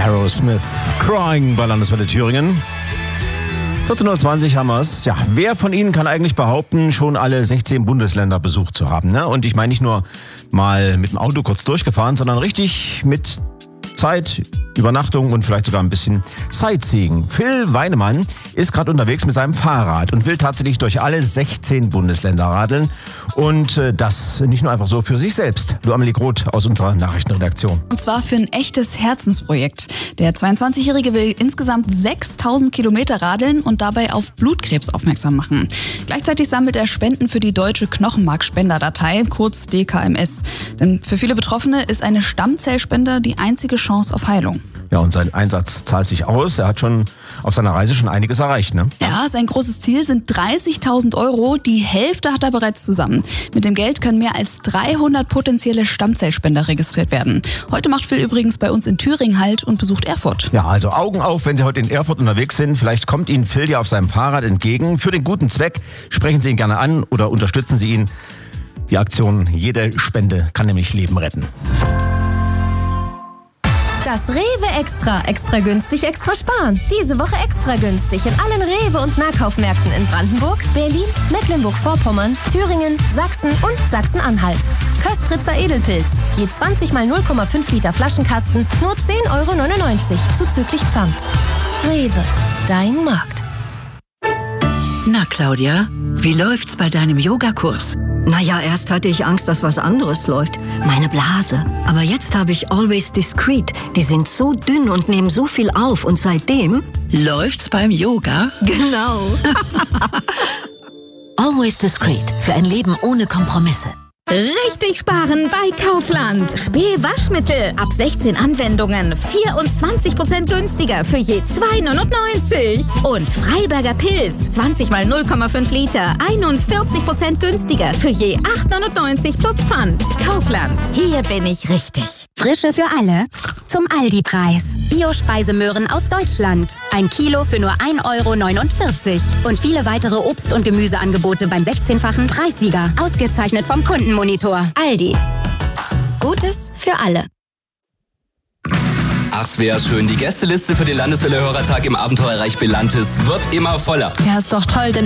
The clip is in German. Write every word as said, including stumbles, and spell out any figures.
Aerosmith, Crying bei Landeswelle Thüringen. vierzehn Uhr zwanzig haben wir es. Ja, wer von Ihnen kann eigentlich behaupten, schon alle sechzehn Bundesländer besucht zu haben? Ne? Und ich meine nicht nur mal mit dem Auto kurz durchgefahren, sondern richtig mit Zeit, Übernachtung und vielleicht sogar ein bisschen Sightseeing. Phil Weinemann ist gerade unterwegs mit seinem Fahrrad und will tatsächlich durch alle sechzehn Bundesländer radeln. Und äh, das nicht nur einfach so für sich selbst. Du, Amelie Groth aus unserer Nachrichtenredaktion. Und zwar für ein echtes Herzensprojekt. Der zweiundzwanzigjährige will insgesamt sechstausend Kilometer radeln und dabei auf Blutkrebs aufmerksam machen. Gleichzeitig sammelt er Spenden für die Deutsche Knochenmarkspenderdatei, kurz D K M S. Denn für viele Betroffene ist eine Stammzellspende die einzige Chance auf Heilung. Ja, und sein Einsatz zahlt sich aus. Er hat schon auf seiner Reise schon einiges erreicht, ne? Ja, sein großes Ziel sind dreißigtausend Euro. Die Hälfte hat er bereits zusammen. Mit dem Geld können mehr als dreihundert potenzielle Stammzellspender registriert werden. Heute macht Phil übrigens bei uns in Thüringen Halt und besucht Erfurt. Ja, also Augen auf, wenn Sie heute in Erfurt unterwegs sind. Vielleicht kommt Ihnen Phil ja auf seinem Fahrrad entgegen. Für den guten Zweck sprechen Sie ihn gerne an oder unterstützen Sie ihn. Die Aktion Jede Spende kann nämlich Leben retten. Das Rewe Extra. Extra günstig, extra sparen. Diese Woche extra günstig in allen Rewe- und Nahkaufmärkten in Brandenburg, Berlin, Mecklenburg-Vorpommern, Thüringen, Sachsen und Sachsen-Anhalt. Köstritzer Edelpilz. Je zwanzig mal null Komma fünf Liter Flaschenkasten, nur zehn Euro neunundneunzig zuzüglich Pfand. Rewe. Dein Markt. Na, Claudia, wie läuft's bei deinem Yogakurs? Naja, erst hatte ich Angst, dass was anderes läuft. Meine Blase. Aber jetzt habe ich Always Discreet. Die sind so dünn und nehmen so viel auf. Und seitdem... Läuft's beim Yoga? Genau. Always Discreet. Für ein Leben ohne Kompromisse. Richtig sparen bei Kaufland. Spee-Waschmittel ab sechzehn Anwendungen. vierundzwanzig Prozent günstiger für je zwei neunundneunzig. Und Freiberger Pilz. zwanzig mal null Komma fünf Liter. einundvierzig Prozent günstiger für je acht neunundneunzig plus Pfand. Kaufland. Hier bin ich richtig. Frische für alle. Zum Aldi-Preis. Bio-Speisemöhren aus Deutschland. Ein Kilo für nur ein Euro neunundvierzig. Und viele weitere Obst- und Gemüseangebote beim sechzehnfachen Preissieger. Ausgezeichnet vom Kundenmonitor. Aldi. Gutes für alle. Ach, es wäre schön. Die Gästeliste für den Landeswelle-Hörertag im Abenteuerreich Belantis wird immer voller. Ja, ist doch toll, denn